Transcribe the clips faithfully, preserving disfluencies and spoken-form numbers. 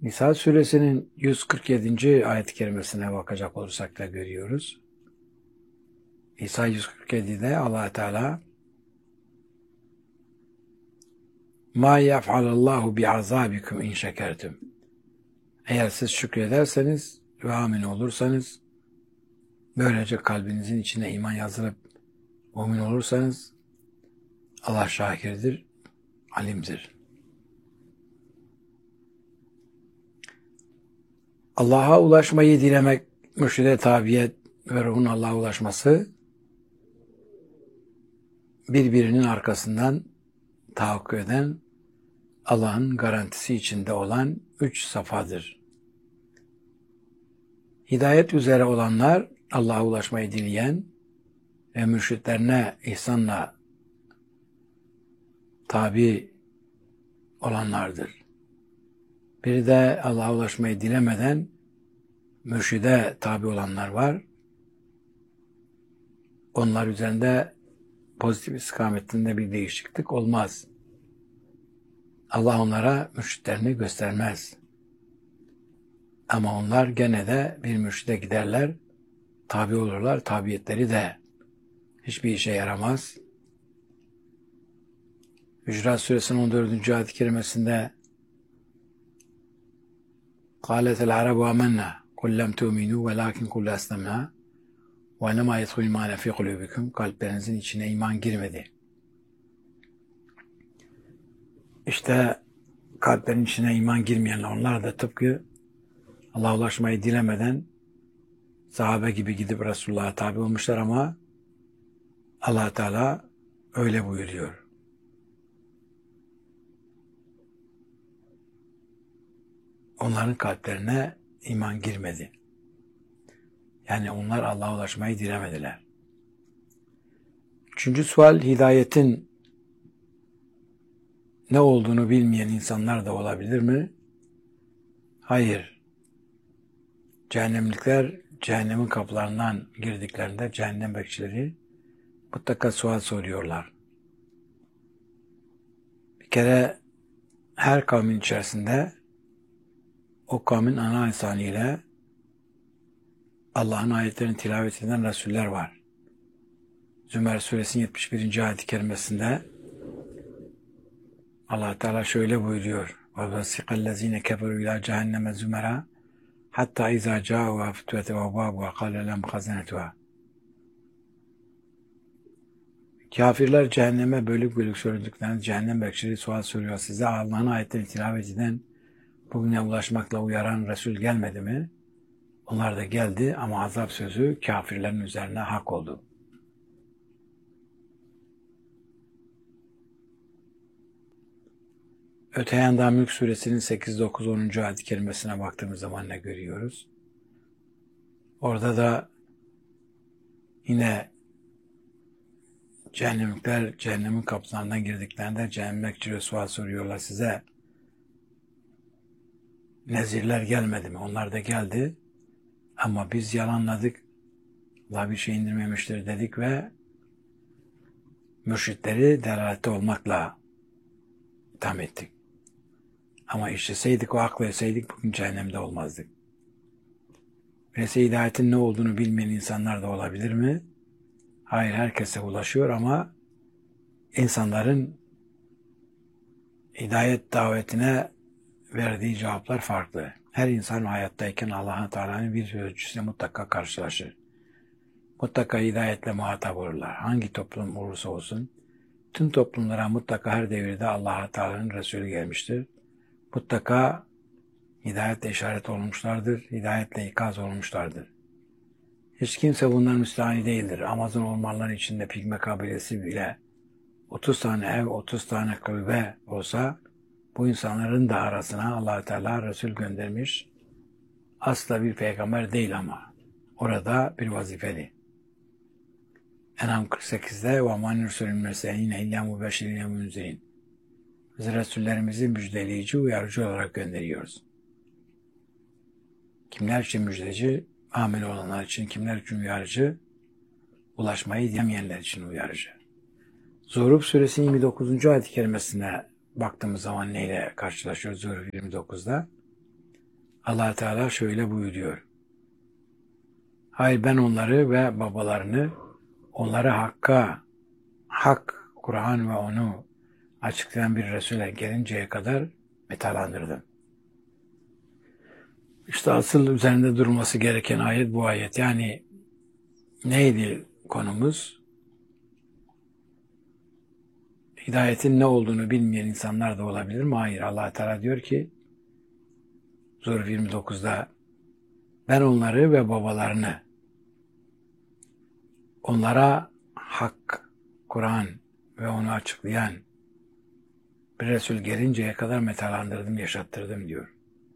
Nisa suresinin yüz kırk yedinci ayet-i kerimesine bakacak olursak da görüyoruz. Nisa yüz kırk yedide Allah Teala "Ma yef'alallahu bi'azabikum in şekertum." Eğer siz şükrederseniz ve amin olursanız, böylece kalbinizin içine iman yazılıp mümin olursanız, Allah şakirdir, alimdir. Allah'a ulaşmayı dilemek, mürşide tabiyet ve ruhun Allah'a ulaşması, birbirinin arkasından tahakkuk eden, Allah'ın garantisi içinde olan üç safadır. Hidayet üzere olanlar, Allah'a ulaşmayı dileyen ve mürşitlerine ihsanla tabi olanlardır. Bir de Allah'a ulaşmayı dilemeden mürşide tabi olanlar var. Onlar üzerinde pozitif istikametinde bir değişiklik olmaz. Allah onlara mürşitlerini göstermez. Ama onlar gene de bir mürşide giderler, tabi olurlar. Tabiyetleri de hiçbir işe yaramaz. Hücurat Suresinin on dördüncü ayet-i kerimesinde قَالَتِ الْعَرَبُ آمَنَّا قُلْ لَمْ تُؤْمِنُوا وَلَاكِنْ قُلْ أَسْلَمْنَا وَلَمَا يَدْخُلُ الْإِيمَانُ فِي قُلُوبِكُمْ Kalplerinizin içine iman girmedi. İşte kalplerin içine iman girmeyenler, onlar da tıpkı Allah'a ulaşmayı dilemeden sahabe gibi gidip Resulullah'a tabi olmuşlar ama Allah Teala öyle buyuruyor. Onların kalplerine iman girmedi. Yani onlar Allah'a ulaşmayı dilemediler. Üçüncü sual, hidayetin ne olduğunu bilmeyen insanlar da olabilir mi? Hayır. Cehennemlikler cehennemin kapılarından girdiklerinde cehennem bekçileri mutlaka sual soruyorlar. Bir kere her kavmin içerisinde o kavmin ana insanıyla Allah'ın ayetlerini tilavet eden Resuller var. Zümer Suresinin yetmiş birinci ayet-i kerimesinde Allah Teala şöyle buyuruyor. وَوَسِقَ الَّذ۪ينَ كَفَرُوا اِلٰى جَهَنَّمَ زُمَرًا حَتَّى اِذَا جَاءُوا فَتُوَتِ وَبَابُهَا قَالَ لَمْ خَزَنَتُهَا Kafirler cehenneme bölük bölük sürüldüklerinde cehennem bekçileri sual soruyor. Size Allah'ın ayetlerini tilavet eden, bugüne ulaşmakla uyaran Resul gelmedi mi? Onlar da geldi ama azap sözü kafirlerin üzerine hak oldu. Öte yandan Mülk Suresinin sekiz, dokuz, onuncu ayet-i kerimesine baktığımız zaman ne görüyoruz? Orada da yine cehennemlikler cehennemin kapılarından girdiklerinde cehennem bekçileri sual soruyorlar size. Nezirler gelmedi mi? Onlar da geldi. Ama biz yalanladık. Allah bir şey indirmemiştir dedik ve mürşitleri delalette olmakla itham ettik. Ama işleseydik, o aklı etseydik bugün cehennemde olmazdık. Birisi hidayetin ne olduğunu bilmeyen insanlar da olabilir mi? Hayır, herkese ulaşıyor ama insanların hidayet davetine verdiği cevaplar farklı. Her insan hayattayken Allah-u Teala'nın bir sözcüsüyle mutlaka karşılaşır. Mutlaka hidayetle muhatap olurlar. Hangi toplum olursa olsun, tüm toplumlara mutlaka her devirde Allah-u Teala'nın Resulü gelmiştir. Mutlaka hidayetle işaret olmuşlardır, hidayetle ikaz olmuşlardır. Hiç kimse bundan müstahni değildir. Amazon ormanları içinde Pigme kabilesi bile otuz tane ev, otuz tane kulübe olsa bu insanların da arasına Allah-u Teala Resul göndermiş. Asla bir peygamber değil ama orada bir vazifeli. En'am kırk sekizde وَمَا نُرْسُلُ الْمُرْسَلِينَ اِلَّا مُبَشِّرِينَ وَمُنْذِرِينَ Biz Resullerimizi müjdeleyici, uyarıcı olarak gönderiyoruz. Kimler için müjdeci? Amel olanlar için. Kimler için uyarıcı? Ulaşmayı dilemeyenler için uyarıcı. Zuhruf Suresinin yirmi dokuzuncu ayet-i kerimesine baktığımız zaman neyle karşılaşıyoruz Zuhruf yirmi dokuzda? Allah Teala şöyle buyuruyor. Hayır, ben onları ve babalarını onları hakka, hak, Kur'an ve onu açıklayan bir Resul'e gelinceye kadar metalandırdım. İşte asıl üzerinde durulması gereken ayet bu ayet. Yani neydi konumuz? Hidayetin ne olduğunu bilmeyen insanlar da olabilir mi? Hayır. Allah Teala diyor ki Zuhruf yirmi dokuzda ben onları ve babalarını onlara hak, Kur'an ve onu açıklayan bir Resul gelinceye kadar metalandırdım, yaşattırdım diyor.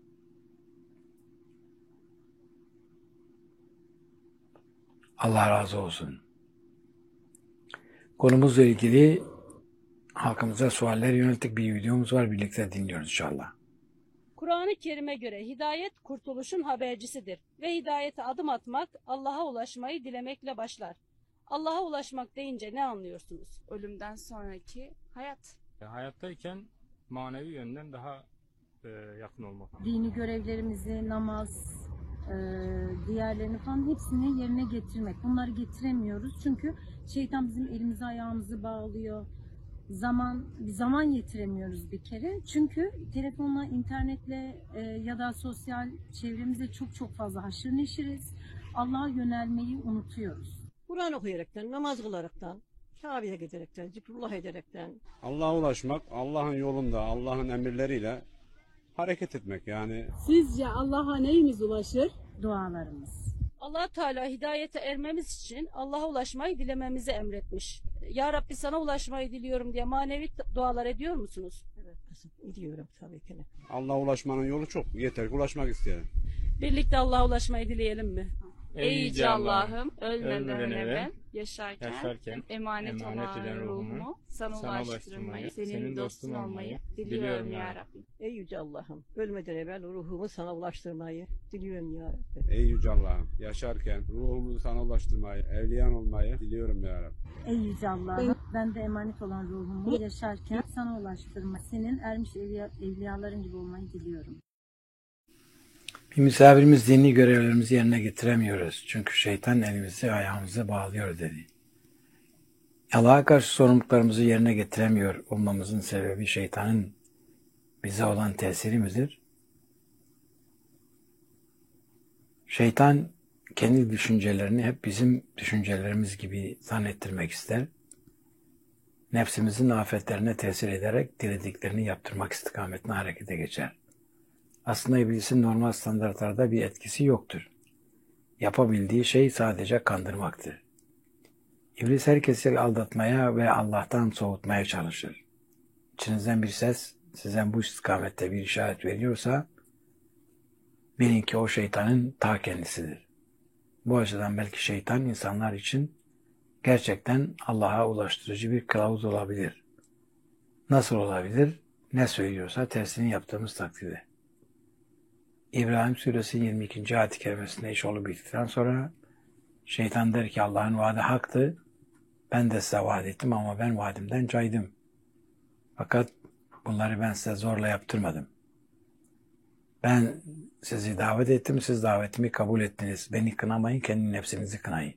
Allah razı olsun. Konumuzla ilgili halkımıza sualler yönelik bir videomuz var. Birlikte dinliyoruz inşallah. Kur'an-ı Kerim'e göre hidayet kurtuluşun habercisidir ve hidayete adım atmak Allah'a ulaşmayı dilemekle başlar. Allah'a ulaşmak deyince ne anlıyorsunuz? Ölümden sonraki hayat. Hayattayken manevi yönden daha e, yakın olmak. Dini görevlerimizi, namaz, e, diğerlerini falan hepsini yerine getirmek. Bunları getiremiyoruz çünkü şeytan bizim elimizi ayağımızı bağlıyor. Zaman zaman yetiremiyoruz bir kere. Çünkü telefonla, internetle e, ya da sosyal çevremizde çok çok fazla haşır neşiriz. Allah'a yönelmeyi unutuyoruz. Kur'an okuyaraktan, namaz kılaraktan, Kabe'ye giderekten, zikrullah ederekten. Allah'a ulaşmak, Allah'ın yolunda, Allah'ın emirleriyle hareket etmek yani. Sizce Allah'a neyimiz ulaşır? Dualarımız. Allah Teala hidayete ermemiz için Allah'a ulaşmayı dilememizi emretmiş. Ya Rabbi sana ulaşmayı diliyorum diye manevi dualar ediyor musunuz? Evet kızım, ediyorum tabii ki. Allah'a ulaşmanın yolu çok. Yeter ki ulaşmak isteyelim. Birlikte Allah'a ulaşmayı dileyelim mi? Ey Yüce Allah'ım, ölmeden ölmeden evvel, evvel, yaşarken, yaşarken emanet, emanet olan eden ruhumu ruhumu sana sana ulaştırmayı, ulaştırmayı, senin, senin dostun dostun olmayı olmayı diliyorum diliyorum ya ya Rabbi. Ey Yüce Allah'ım, ölmeden evvel ruhumu sana ulaştırmayı diliyorum ya Rabbi. Ey Yüce Allah'ım, yaşarken ruhumuzu sana ulaştırmayı, evliyan olmayı diliyorum ya Rabbi. Ey Yüce Allah'ım, ben de emanet olan ruhumu yaşarken sana ulaştırma, senin ermiş evliya, evliyaların gibi olmayı diliyorum. Bir misafirimiz dini görevlerimizi yerine getiremiyoruz. Çünkü şeytan elimizi ayağımızı bağlıyor dedi. Allah'a karşı sorumluluklarımızı yerine getiremiyor olmamızın sebebi şeytanın bize olan tesiri midir? Şeytan kendi düşüncelerini hep bizim düşüncelerimiz gibi zannettirmek ister. Nefsimizin afetlerine tesir ederek dilediklerini yaptırmak istikametine harekete geçer. Aslında iblisin normal standartlarda bir etkisi yoktur. Yapabildiği şey sadece kandırmaktır. İblis herkesi aldatmaya ve Allah'tan soğutmaya çalışır. İçinizden bir ses size bu istikamette bir işaret veriyorsa bilin ki o şeytanın ta kendisidir. Bu açıdan belki şeytan insanlar için gerçekten Allah'a ulaştırıcı bir kılavuz olabilir. Nasıl olabilir? Ne söylüyorsa tersini yaptığımız takdirde. İbrahim Suresi yirmi ikinci ayet-i kerimesinde iş olup bittikten sonra şeytan der ki Allah'ın vaadi haktı. Ben de size vaat ettim ama ben vaadimden caydım. Fakat bunları ben size zorla yaptırmadım. Ben sizi davet ettim, siz davetimi kabul ettiniz. Beni kınamayın, kendi nefsinizi kınayın.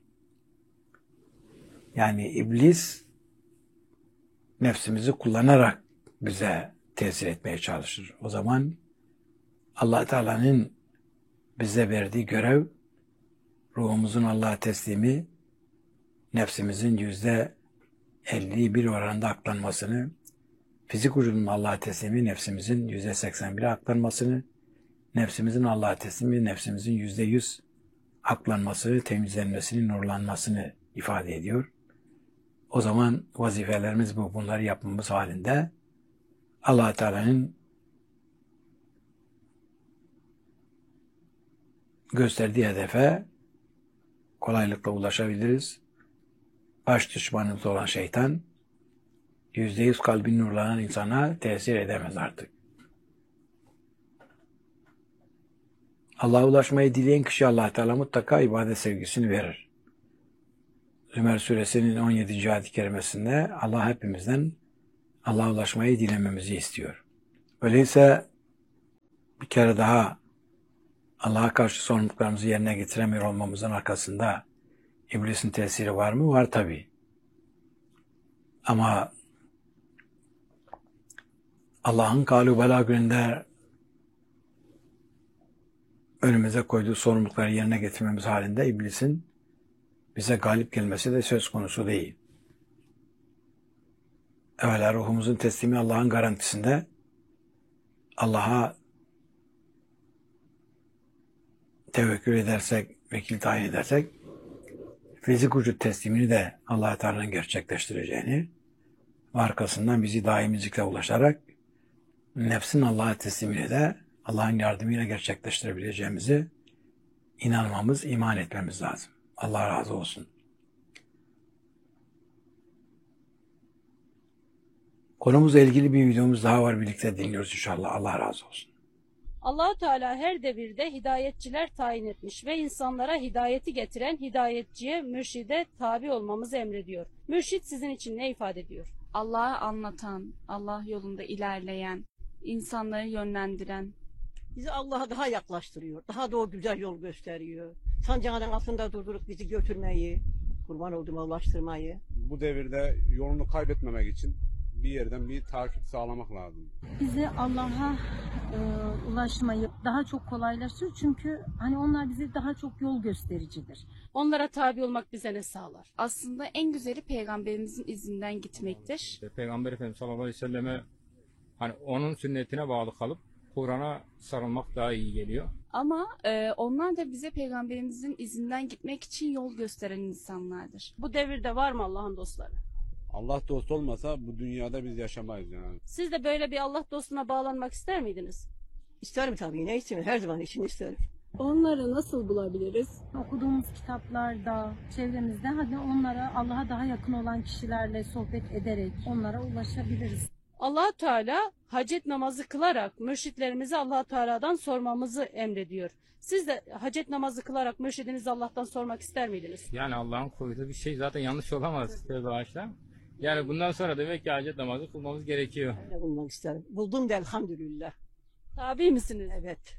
Yani iblis nefsimizi kullanarak bize tesir etmeye çalışır. O zaman Allah Teala'nın bize verdiği görev, ruhumuzun Allah'a teslimi, nefsimizin yüzde elli bir oranında aklanmasını, fizik vücudunun Allah'a teslimi, nefsimizin yüzde seksen bire aklanmasını, nefsimizin Allah'a teslimi, nefsimizin yüzde yüz aklanması, temizlenmesini, nurlanmasını ifade ediyor. O zaman vazifelerimiz bu. Bunları yapmamız halinde Allah Teala'nın gösterdiği hedefe kolaylıkla ulaşabiliriz. Baş düşmanımız olan şeytan yüzde yüz kalbin nurlanan insana tesir edemez artık. Allah'a ulaşmayı dileyen kişi Allah Teala mutlaka ibadet sevgisini verir. Zümer Suresinin on yedinci ayet-i kerimesinde Allah hepimizden Allah'a ulaşmayı dilememizi istiyor. Öyleyse bir kere daha Allah'a karşı sorumluluklarımızı yerine getiremiyor olmamızın arkasında iblisin tesiri var mı? Var tabii. Ama Allah'ın kâlu bela gününde önümüze koyduğu sorumlulukları yerine getirmemiz halinde iblisin bize galip gelmesi de söz konusu değil. Evvela ruhumuzun teslimi Allah'ın garantisinde, Allah'a tevekkül edersek, vekil tayin edersek, fizik vücut teslimini de Allah-u Teala'nın gerçekleştireceğini ve arkasından bizi daimi zikre ulaşarak nefsin Allah'a teslimini de Allah'ın yardımıyla gerçekleştirebileceğimizi inanmamız, iman etmemiz lazım. Allah razı olsun. Konumuzla ilgili bir videomuz daha var. Birlikte dinliyoruz inşallah. Allah razı olsun. Allahu Teala her devirde hidayetçiler tayin etmiş ve insanlara hidayeti getiren hidayetçiye, mürşide tabi olmamızı emrediyor. Mürşit sizin için ne ifade ediyor? Allah'ı anlatan, Allah yolunda ilerleyen, insanları yönlendiren. Bizi Allah'a daha yaklaştırıyor. Daha da o güzel yol gösteriyor. Sancağının altında durdurup bizi götürmeyi, kurban olduğuma ulaştırmayı. Bu devirde yolunu kaybetmemek için bir yerden bir takip sağlamak lazım. Bize Allah'a e, ulaşmayı daha çok kolaylaştırır. Çünkü hani onlar bize daha çok yol göstericidir. Onlara tabi olmak bize ne sağlar? Aslında en güzeli peygamberimizin izinden gitmektir. İşte Peygamber Efendimiz sallallahu aleyhi ve selleme hani onun sünnetine bağlı kalıp Kur'an'a sarılmak daha iyi geliyor. Ama e, onlar da bize peygamberimizin izinden gitmek için yol gösteren insanlardır. Bu devirde var mı Allah'ın dostları? Allah dostu olmasa bu dünyada biz yaşamayız yani. Siz de böyle bir Allah dostuna bağlanmak ister miydiniz? İsterim tabii. Ne için? Her zaman için isterim. Onları nasıl bulabiliriz? Okuduğumuz kitaplarda, çevremizde hadi onlara, Allah'a daha yakın olan kişilerle sohbet ederek onlara ulaşabiliriz. Allah Teala hacet namazı kılarak mürşitlerimizi Allah Teala'dan sormamızı emrediyor. Siz de hacet namazı kılarak mürşidinizi Allah'tan sormak ister miydiniz? Yani Allah'ın koyduğu bir şey zaten yanlış olamaz tövbe haşa. Yani bundan sonra demek ki hacet namazı kılmamız gerekiyor. Öyle bulmak isterim. Buldum da elhamdülillah. Tabi misiniz? Evet.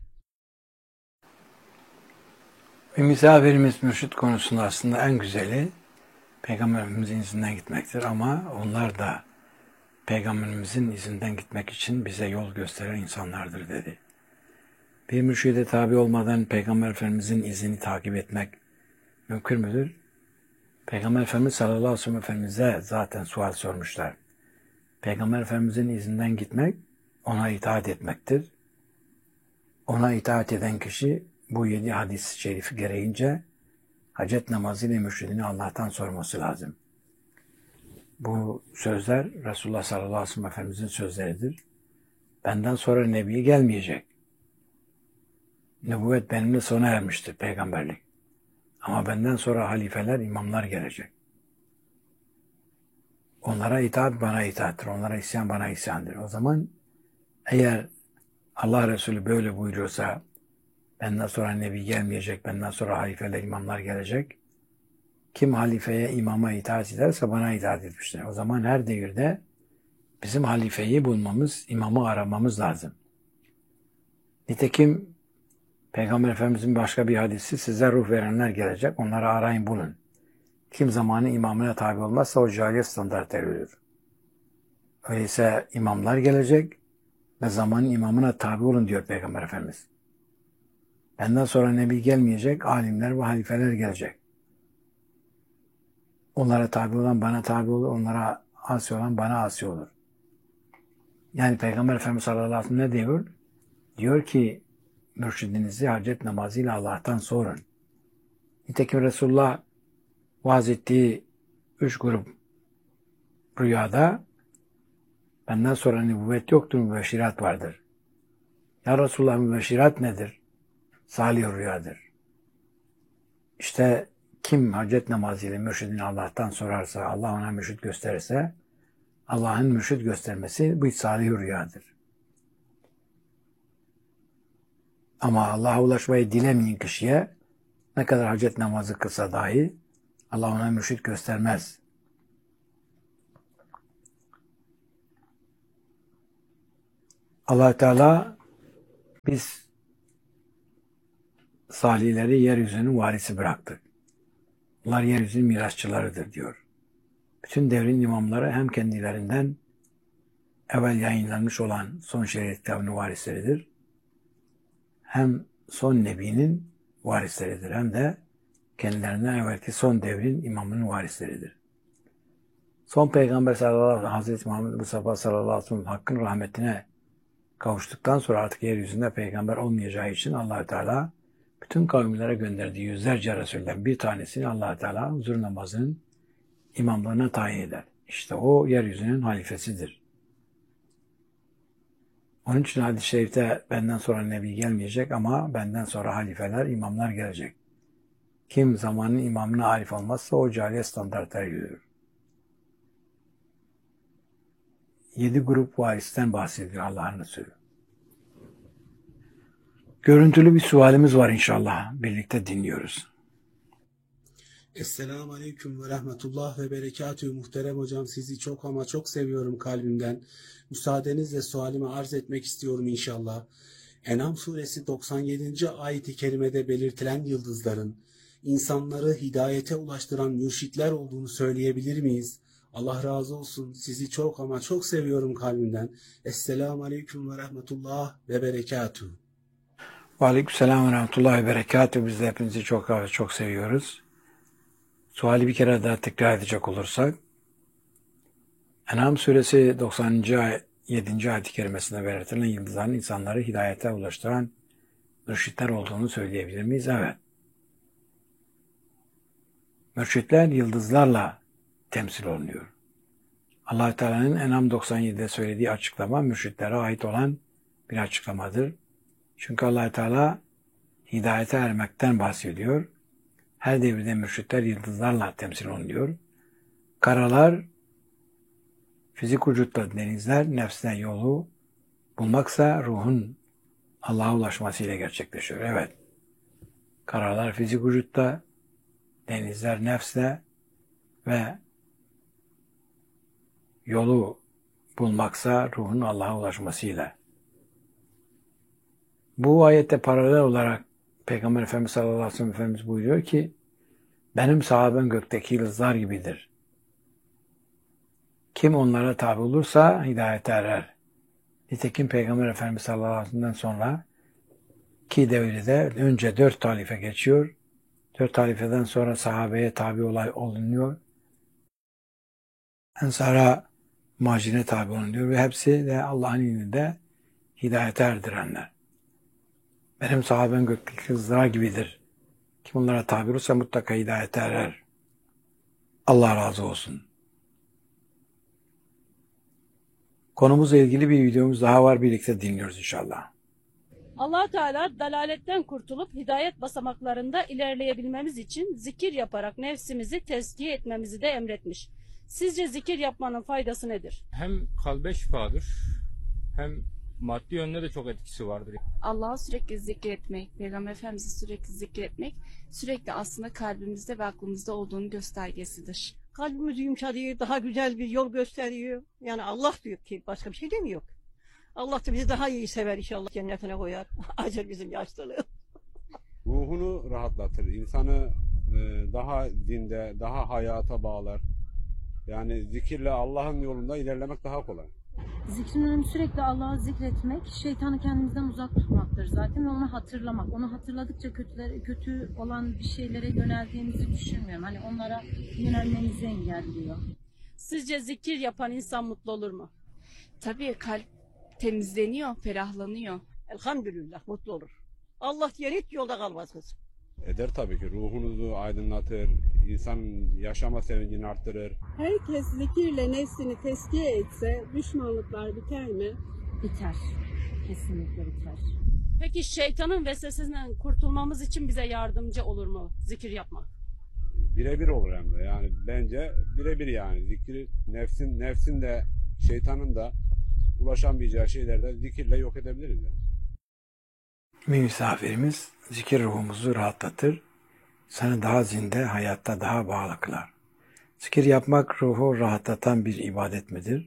Ve misafirimiz mürşit konusunda aslında en güzeli Peygamberimizin izinden gitmektir ama onlar da Peygamberimizin izinden gitmek için bize yol gösteren insanlardır dedi. Bir mürşide tabi olmadan Peygamber Efendimizin izini takip etmek mümkün müdür? Peygamber Efendimiz sallallahu aleyhi ve sellem Efendimiz'e zaten sual sormuşlar. Peygamber Efendimizin izinden gitmek ona itaat etmektir. Ona itaat eden kişi bu yedi hadis-i şerifi gereğince hacet namazı ile mürşidini Allah'tan sorması lazım. Bu sözler Resulullah sallallahu aleyhi ve sellem Efendimizin sözleridir. Benden sonra Nebi gelmeyecek. Nübüvvet benimle sona ermiştir, peygamberlik. Ama benden sonra halifeler, imamlar gelecek. Onlara itaat bana itaattir, onlara isyan bana isyandır. O zaman eğer Allah Resulü böyle buyuruyorsa, benden sonra Nebi gelmeyecek, benden sonra halifeler, imamlar gelecek. Kim halifeye, imama itaat ederse bana itaat etmiştir. O zaman her devirde bizim halifeyi bulmamız, imamı aramamız lazım. Nitekim Peygamber Efendimizin başka bir hadisi, size ruh verenler gelecek, onları arayın bulun. Kim zamanı imamına tabi olmazsa o cahiliye standartları ölür. Öyleyse imamlar gelecek ve zamanın imamına tabi olun diyor Peygamber Efendimiz. Benden sonra Nebi gelmeyecek, alimler ve halifeler gelecek. Onlara tabi olan bana tabi olur, onlara asi olan bana asi olur. Yani Peygamber Efendimiz sallallahu aleyhi ve sellem ne diyor? Diyor ki, mürşidinizi hacet namazıyla Allah'tan sorun. Nitekim Resulullah vaaz ettiği üç grup rüyada benden sonra nübüvvet yoktur, mübeşşirat vardır. Ya Resulullah, mübeşşirat nedir? Salih rüyadır. İşte kim hacet namazıyla mürşidini Allah'tan sorarsa, Allah ona mürşid gösterirse, Allah'ın mürşid göstermesi bu salih rüyadır. Ama Allah'a ulaşmayı dilemeyen kişiye ne kadar hacet namazı kılsa dahi Allah ona mürşid göstermez. Allah Teala biz salihleri yeryüzünün varisi bıraktık. Bunlar yeryüzünün mirasçılarıdır diyor. Bütün devrin imamları hem kendilerinden evvel yayınlanmış olan son şeriat kitabının varisleridir. Hem son nebinin varisleridir. Hem de kendilerinden evvelki son devrin imamının varisleridir. Son peygamber sallallahu aleyhi ve sellem Hazreti Muhammed Mustafa sallallahu aleyhi ve sellem hakkın rahmetine kavuştuktan sonra artık yeryüzünde peygamber olmayacağı için Allah Teala bütün kavimlere gönderdiği yüzlerce Resul'den bir tanesini Allah Teala huzur namazının imamlarına tayin eder. İşte o yeryüzünün halifesidir. Onun için hadis-i şerifte benden sonra nebi gelmeyecek ama benden sonra halifeler, imamlar gelecek. Kim zamanın imamına arif olmazsa o cahiliye standartlara yürür. Yedi grup varisten bahsediyor Allah'ın Resulü. Görüntülü bir sualimiz var inşallah. Birlikte dinliyoruz. Esselamu Aleyküm ve Rahmetullah ve Berekatühü. Muhterem hocam, sizi çok ama çok seviyorum kalbimden. Müsaadenizle sualimi arz etmek istiyorum inşallah. En'am suresi doksan yedinci ayet-i kerimede belirtilen yıldızların insanları hidayete ulaştıran mürşitler olduğunu söyleyebilir miyiz? Allah razı olsun. Sizi çok ama çok seviyorum kalbimden. Esselamu Aleyküm ve Rahmetullah ve Berekatühü. Ve Aleykümselam ve Rahmetullah ve Berekatühü. Biz de hepinizi çok çok seviyoruz. Suali bir kere daha tekrar edecek olursak, En'am suresi doksan yedinci ayet-i kerimesinde belirtilen yıldızların insanları hidayete ulaştıran mürşitler olduğunu söyleyebilir miyiz? Evet. Mürşitler yıldızlarla temsil olunuyor. Allah-u Teala'nın En'am doksan yedide söylediği açıklama mürşitlere ait olan bir açıklamadır. Çünkü Allah-u Teala hidayete ermekten bahsediyor. Her devirde mürşitler yıldızlarla temsil olunuyor. Karalar, fizik vücutla denizler, nefsine yolu bulmaksa ruhun Allah'a ulaşmasıyla gerçekleşiyor. Evet. Karalar fizik vücutta, denizler nefsle ve yolu bulmaksa ruhun Allah'a ulaşmasıyla. Bu ayette paralel olarak Peygamber Efendimiz sallallahu aleyhi ve sellem Efendimiz buyuruyor ki, benim sahabem gökteki yıldızlar gibidir. Kim onlara tabi olursa hidayete erer. Nitekim Peygamber Efendimiz sallallahu aleyhi ve sellem'den sonra ki devirde önce dört halife geçiyor. Dört halifeden sonra sahabeye tabi olay olunuyor. Ensara, muhacirine tabi olunuyor ve hepsi de Allah'ın izniyle hidayete erdirenler. Benim sahabem gökteki yıldızlar gibidir. Kim onlara tabi olursa mutlaka hidayete erer. Allah razı olsun. Konumuzla ilgili bir videomuz daha var. Birlikte dinliyoruz inşallah. Allah Teala dalaletten kurtulup hidayet basamaklarında ilerleyebilmemiz için zikir yaparak nefsimizi tezkiye etmemizi de emretmiş. Sizce zikir yapmanın faydası nedir? Hem kalbe şifadır, hem maddi yönde de çok etkisi vardır. Allah'ı sürekli zikretmek, Peygamber Efendimiz'i sürekli zikretmek, sürekli aslında kalbimizde ve aklımızda olduğunu göstergesidir. Kalbimizi yumuşatıyor, daha güzel bir yol gösteriyor. Yani Allah diyor ki, başka bir şey demiyor. Allah da bizi daha iyi sever inşallah, cennetine koyar. Acır bizim yaşlılığı. Ruhunu rahatlatır. İnsanı e, daha dinde, daha hayata bağlar. Yani zikirle Allah'ın yolunda ilerlemek daha kolay. Zikrin önemi sürekli Allah'ı zikretmek, şeytanı kendimizden uzak tutmaktır zaten ve onu hatırlamak. Onu hatırladıkça kötüler, kötü olan bir şeylere yöneldiğimizi düşünmüyorum. Hani onlara yönelmemizi engelliyor. Sizce zikir yapan insan mutlu olur mu? Tabii kalp temizleniyor, ferahlanıyor. Elhamdülillah mutlu olur. Allah diyen hiç yolda kalmaz kız. Eder tabii ki. Ruhunuzu aydınlatır, insanın yaşama sevincini arttırır. Herkes zikirle nefsini teskiye etse düşmanlıklar biter mi? Biter. Kesinlikle biter. Peki şeytanın vesvesesinden kurtulmamız için bize yardımcı olur mu zikir yapmak? Birebir olur hem de. Yani bence birebir yani. Zikir nefsin, nefsin de şeytanın da ulaşamayacağı şeylerde zikirle yok edebiliriz yani. Misafirimiz zikir ruhumuzu rahatlatır. Seni daha zinde, hayatta daha bağlı kılar. Zikir yapmak ruhu rahatlatan bir ibadet midir?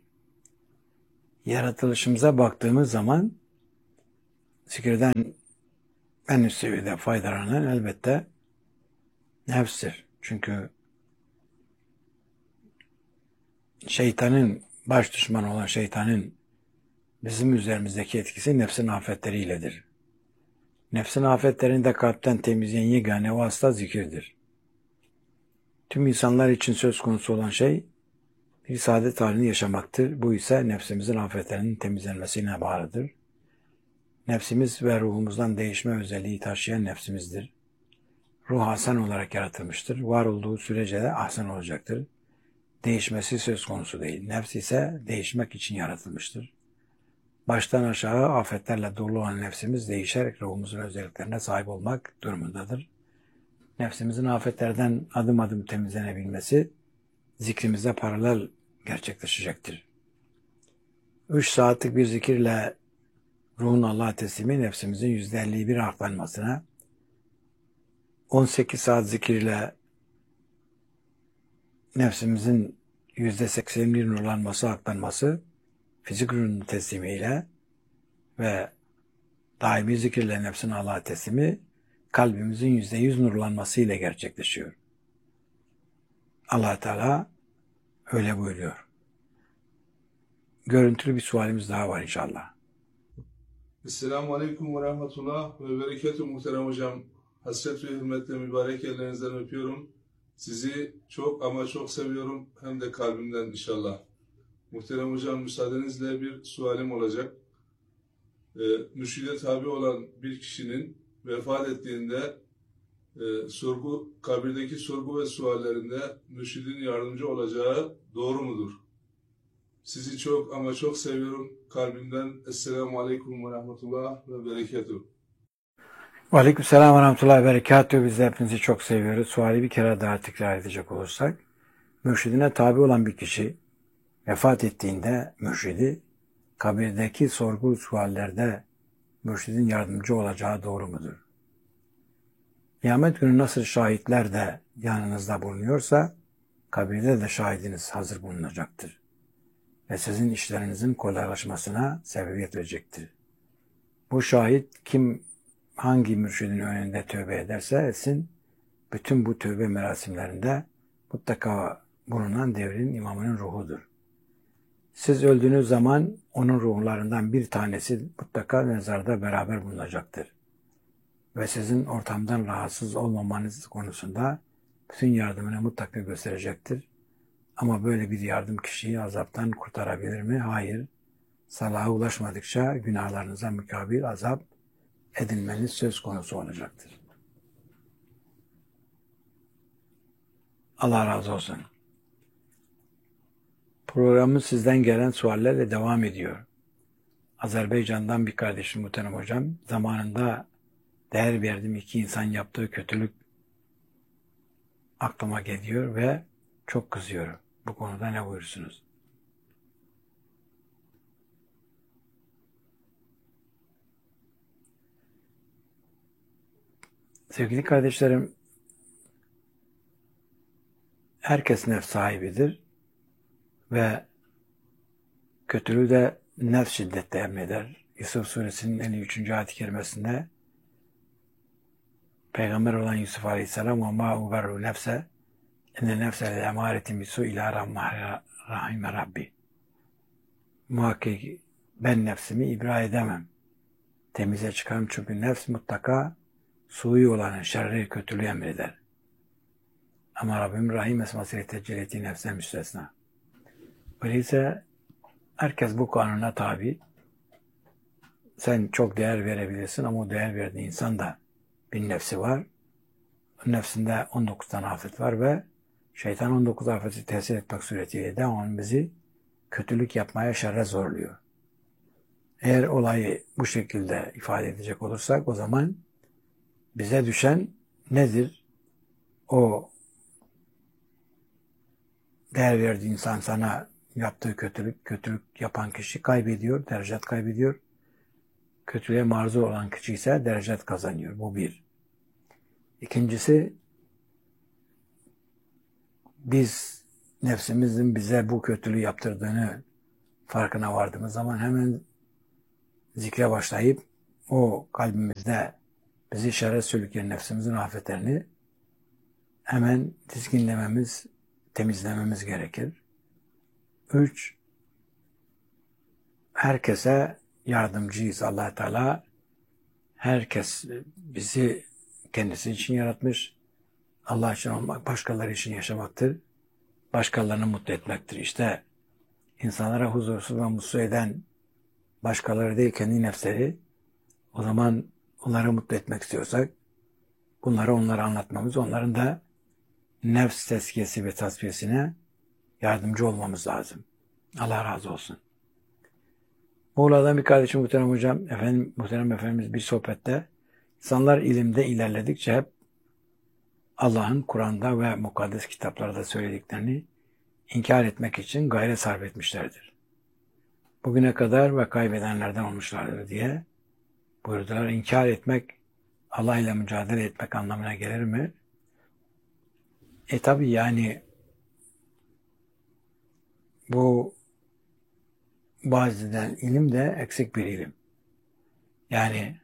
Yaratılışımıza baktığımız zaman zikirden en üst seviyede faydalanan elbette nefstir. Çünkü şeytanın, baş düşmanı olan şeytanın bizim üzerimizdeki etkisi nefsin afetleriyle. Nefsin afetlerini de kalpten temizleyen yegane vasıta zikirdir. Tüm insanlar için söz konusu olan şey bir saadet halini yaşamaktır. Bu ise nefsimizin afetlerinin temizlenmesine bağlıdır. Nefsimiz ve ruhumuzdan değişme özelliği taşıyan nefsimizdir. Ruh ahsen olarak yaratılmıştır. Var olduğu sürece de ahsen olacaktır. Değişmesi söz konusu değil. Nefs ise değişmek için yaratılmıştır. Baştan aşağı afetlerle dolu olan nefsimiz değişerek ruhumuzun özelliklerine sahip olmak durumundadır. Nefsimizin afetlerden adım adım temizlenebilmesi zikrimizde paralel gerçekleşecektir. Üç saatlik bir zikirle ruhun Allah'a teslimi nefsimizin yüzde elli bir aklanmasına, on sekiz saat zikirle nefsimizin yüzde seksen bir nurlanması, aklanması, fizik ürünün teslimiyle ve daimi zikirle nefsin Allah'a teslimi kalbimizin yüzde yüz nurlanması ile gerçekleşiyor. Allah Teala öyle buyuruyor. Görüntülü bir sualimiz daha var inşallah. Esselamu Aleyküm ve Rahmetullah ve Berekatuhu muhterem hocam. Hasret ve hürmetle mübarek ellerinizden öpüyorum. Sizi çok ama çok seviyorum, hem de kalbimden inşallah. Muhterem hocam, müsaadenizle bir sualim olacak. Ee, mürşide tabi olan bir kişinin vefat ettiğinde e, sorgu, kabirdeki sorgu ve suallerinde mürşidin yardımcı olacağı doğru mudur? Sizi çok ama çok seviyorum kalbimden. Esselamu Aleyküm ve Rahmetullah ve Berekatuhu. Aleyküm selam ve rahmetullahi ve berekatuhu. Biz de hepinizi çok seviyoruz. Suali bir kere daha tekrar edecek olursak, mürşidine tabi olan bir kişi vefat ettiğinde mürşidi, kabirdeki sorgu suallerde mürşidin yardımcı olacağı doğru mudur? Kıyamet günü nasıl şahitler de yanınızda bulunuyorsa, kabirde de şahidiniz hazır bulunacaktır. Ve sizin işlerinizin kolaylaşmasına sebebiyet verecektir. Bu şahit kim, hangi mürşidin önünde tövbe ederse etsin, bütün bu tövbe merasimlerinde mutlaka bulunan devrin imamının ruhudur. Siz öldüğünüz zaman onun ruhlarından bir tanesi mutlaka mezarda beraber bulunacaktır. Ve sizin ortamdan rahatsız olmamanız konusunda bütün yardımını mutlaka gösterecektir. Ama böyle bir yardım kişiyi azaptan kurtarabilir mi? Hayır. Salaha ulaşmadıkça günahlarınıza mukabil azap edilmeniz söz konusu olacaktır. Allah razı olsun. Programımız sizden gelen suallerle devam ediyor. Azerbaycan'dan bir kardeşim muhterem hocam, zamanında değer verdiğim iki insan yaptığı kötülük aklıma geliyor ve çok kızıyorum. Bu konuda ne buyursunuz? Sevgili kardeşlerim, herkes nefs sahibidir ve kötülüğü de nefs şiddetle emreder. Yusuf Suresinin elli üçüncü ayet-i kerimesinde Peygamber olan Yusuf Aleyhisselam وَمَا اُبَرُّ nefse enne nefse لَاَمَارَةٍ بِسُوءِ اِلَى رَحِمَ Rabbi. Muhakkak ben nefsimi ibra edemem. Temize çıkarım çünkü nefs mutlaka suyu olanın şerri, kötülüğü emreder. Ama Rabbim Rahim esmasıyla teccil ettiği nefse müstesna. Öyleyse herkes bu kanuna tabi. Sen çok değer verebilirsin ama o değer verdiğin insan da bir nefsi var. Nefsinde on dokuz tane afet var ve şeytan on dokuz afeti tesir etmek suretiyle de onun bizi kötülük yapmaya, şerre zorluyor. Eğer olayı bu şekilde ifade edecek olursak o zaman bize düşen nedir? O değer verdiği insan sana yaptığı kötülük, kötülük yapan kişi kaybediyor, derecet kaybediyor. Kötülüğe maruz olan kişi ise derecet kazanıyor. Bu bir. İkincisi, biz nefsimizin bize bu kötülüğü yaptırdığını farkına vardığımız zaman hemen zikre başlayıp o kalbimizde bizi şerre sürükleyen nefsimizin afetlerini hemen dizginlememiz, temizlememiz gerekir. Üç, herkese yardımcıyız. Allah Teala herkes bizi kendisi için yaratmış. Allah için olmak, başkaları için yaşamaktır. Başkalarını mutlu etmektir. İşte insanlara huzursuz ve mutsuz eden başkaları değil, kendi nefsleri. O zaman onları mutlu etmek istiyorsak bunları onlara anlatmamız, onların da nefs tezkiyesi ve tasfiyesine yardımcı olmamız lazım. Allah razı olsun. Muğla'dan bir kardeşim muhterem hocam, efendim, muhterem efendimiz bir sohbette insanlar ilimde ilerledikçe hep Allah'ın Kur'an'da ve mukaddes kitaplarda söylediklerini inkar etmek için gayret sarf etmişlerdir. Bugüne kadar ve kaybedenlerden olmuşlardır diye buyurdular. İnkar etmek, Allah ile mücadele etmek anlamına gelir mi? E tabi yani bu bazen ilim de eksik bir ilim. Yani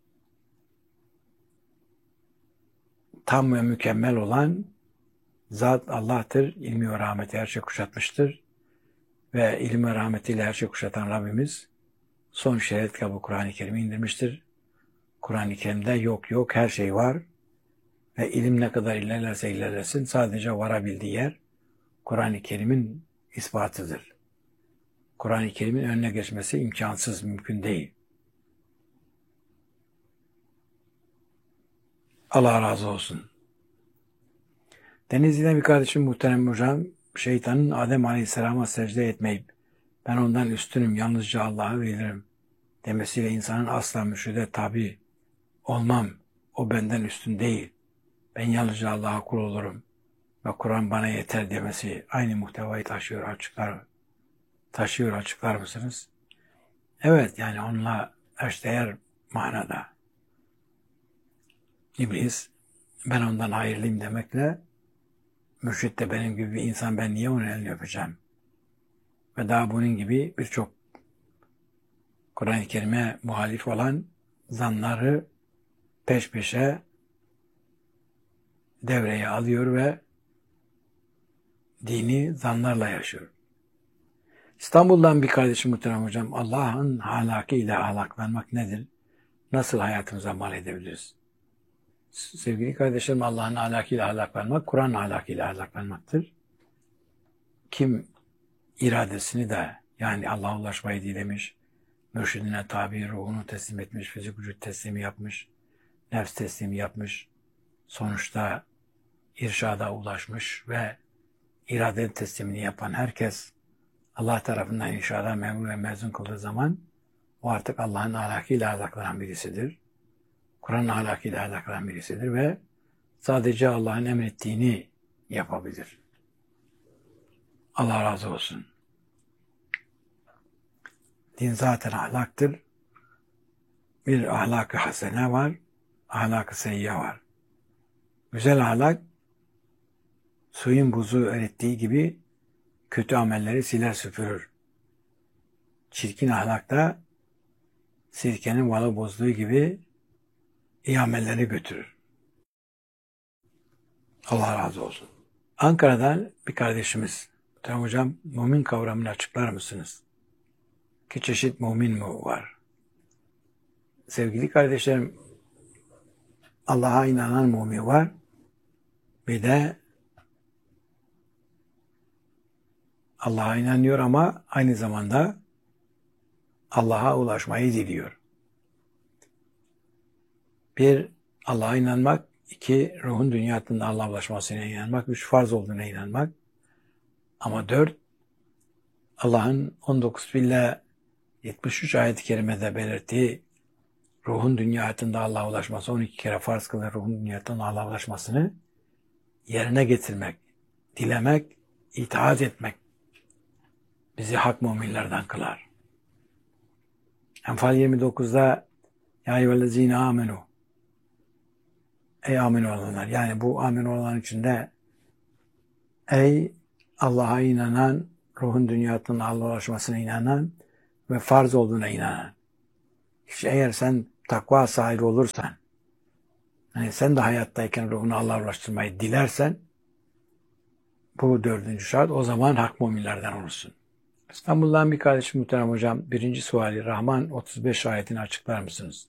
tam ve mükemmel olan zat Allah'tır. İlmi ve rahmeti her şeyi kuşatmıştır. Ve ilim ve rahmetiyle her şeyi kuşatan Rabbimiz son şeriat kitabı Kur'an-ı Kerim'i indirmiştir. Kur'an-ı Kerim'de yok yok her şey var. Ve ilim ne kadar ilerlerse ilerlesin sadece varabildiği yer Kur'an-ı Kerim'in ispatıdır. Kur'an-ı Kerim'in önüne geçmesi imkansız, mümkün değil. Allah razı olsun. Denizli'den bir kardeşim muhterem hocam, şeytanın Adem Aleyhisselam'a secde etmeyip ben ondan üstünüm, yalnızca Allah'ı bilirim demesiyle insanın asla mürşide tabi olmam, o benden üstün değil, ben yalnızca Allah'a kul olurum ve Kur'an bana yeter demesi aynı muhtevayı taşıyor, açıklar, taşıyor, açıklar mısınız? Evet, yani onunla eşdeğer manada. İblis, ben ondan hayırlıyım demekle, mürşit de benim gibi bir insan, ben niye onun elini öpeceğim? Ve daha bunun gibi birçok Kur'an-ı Kerim'e muhalif olan zanları peş peşe devreye alıyor ve dini zanlarla yaşıyor. İstanbul'dan bir kardeşim muhterem hocam, Allah'ın ahlakı ile ahlaklanmak nedir? Nasıl hayatımıza mal edebiliriz? Sevgili kardeşlerim, Allah'ın ahlakıyla ahlaklanmak, Kur'an ahlakıyla ahlaklanmaktır. Kim iradesini de, yani Allah'a ulaşmayı dilemiş, mürşidine tabi, ruhunu teslim etmiş, fizik vücut teslimi yapmış, nefs teslimi yapmış, sonuçta irşada ulaşmış ve irade teslimini yapan herkes Allah tarafından irşada memur ve mezun kıldığı zaman o artık Allah'ın ahlakıyla ahlaklanan birisidir. Kur'an'ın ahlakıyla ahlaklanan birisidir ve sadece Allah'ın emrettiğini yapabilir. Allah razı olsun. Din zaten ahlaktır. Bir ahlak-ı hasene var, ahlak-ı seyyiye var. Güzel ahlak, suyun buzu erittiği gibi kötü amelleri siler süpürür. Çirkin ahlak da sirkenin balı bozduğu gibi iyi amelleri götürür. Allah razı olsun. Ankara'dan bir kardeşimiz, tamam hocam, mümin kavramını açıklar mısınız? İki çeşit mümin mi var? Sevgili kardeşlerim, Allah'a inanan mümin var. Bir de Allah'a inanıyor ama aynı zamanda Allah'a ulaşmayı diliyor. Bir, Allah'a inanmak. İki, ruhun dünyasında Allah'a ulaşmasına inanmak. Üç, farz olduğuna inanmak. Ama dört, Allah'ın on dokuz ile yetmiş üç ayet-i kerimede belirttiği ruhun dünya hayatında Allah'a ulaşması, on iki kere farz kılan ruhun dünya hayatında Allah'a ulaşmasını yerine getirmek, dilemek, itaat etmek bizi hak müminlerden kılar. Enfal yirmi dokuzda Ya eyyühellezine amenu, ey amin olanlar, yani bu amin olan içinde ey Allah'a inanan, ruhun dünyasının Allah'a ulaşmasına inanan ve farz olduğuna inanan. İşte eğer sen takva sahibi olursan, Hani sen de hayattayken ruhunu Allah'a ulaştırmayı dilersen bu dördüncü şart, o zaman hak müminlerden olursun. İstanbul'dan bir kardeşim muhterem hocam, birinci suali Rahman otuz beş ayetini açıklar mısınız?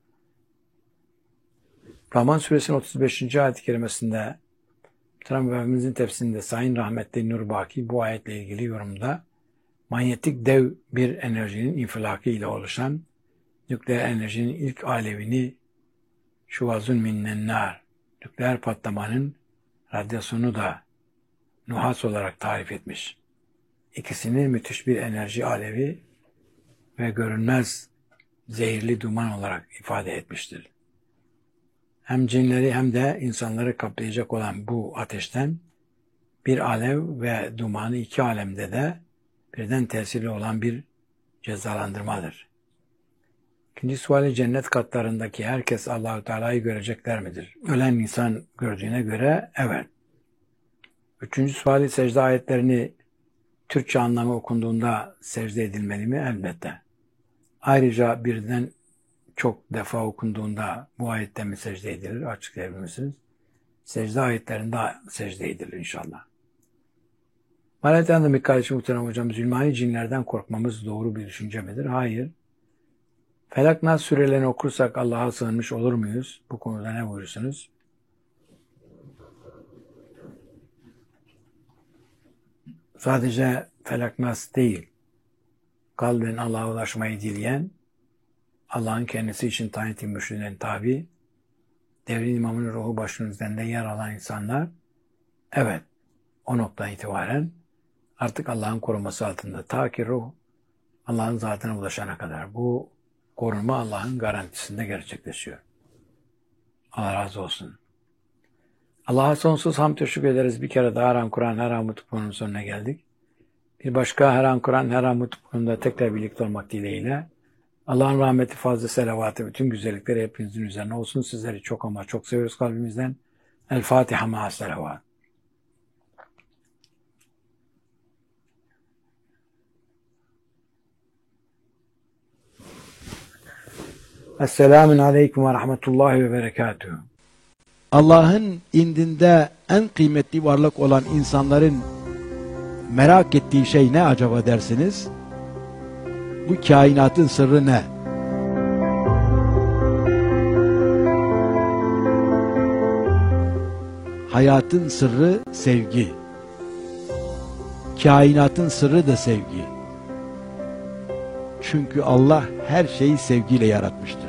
Rahman suresinin otuz beşinci ayet-i kerimesinde muhterem Efendimizin tefsirinde Sayın Rahmetli Nur Baki bu ayetle ilgili yorumda manyetik dev bir enerjinin infilakı ile oluşan nükleer enerjinin ilk alevini şuvazun minnennar, nükleer patlamanın radyasyonu da nuhas olarak tarif etmiş. İkisini müthiş bir enerji alevi ve görünmez zehirli duman olarak ifade etmiştir. Hem cinleri hem de insanları kaplayacak olan bu ateşten bir alev ve dumanı iki alemde de birden tesirli olan bir cezalandırmadır. İkinci suali cennet katlarındaki herkes Allah-u Teala'yı görecekler midir? Ölen insan gördüğüne göre evet. Üçüncü suali secde ayetlerini Türkçe anlamı okunduğunda secde edilmeli mi? Elbette. Ayrıca birden çok defa okunduğunda bu ayette mi secde edilir? Açıklayabilir misiniz? Secde ayetlerinde secde edilir inşallah. Malatya'nda bir kardeşim muhterem hocam, zulmani cinlerden korkmamız doğru bir düşünce midir? Hayır. Felak Nas surelerini okursak Allah'a sığınmış olur muyuz? Bu konuda ne buyurursunuz? Sadece Felak Nas değil, kalben Allah'a ulaşmayı dileyen, Allah'ın kendisi için tayin ettiği mürşidine tabi, devrin imamının ruhu başının üzerinde yer alan insanlar, evet, o noktadan itibaren artık Allah'ın koruması altında, ta ki ruh Allah'ın zatına ulaşana kadar. Bu korunma Allah'ın garantisinde gerçekleşiyor. Allah razı olsun. Allah'a sonsuz hamd teşekkür ederiz. Bir kere daha Her An Kur'an, Her An Mutlu'nun sonuna geldik. Bir başka Her An Kur'an, Her An Mutlu'nda tekrar birlikte olmak dileğiyle. Allah'ın rahmeti, fazla selavatı, bütün güzellikleri hepinizin üzerine olsun. Sizleri çok ama çok seviyoruz kalbimizden. El Fatiha ma'a selavat. Esselamun aleyküm ve rahmetullahi ve berekatuhu. Allah'ın indinde en kıymetli varlık olan insanların merak ettiği şey ne acaba dersiniz? Bu kainatın sırrı ne? Hayatın sırrı sevgi. Kainatın sırrı da sevgi. Çünkü Allah her şeyi sevgiyle yaratmıştır.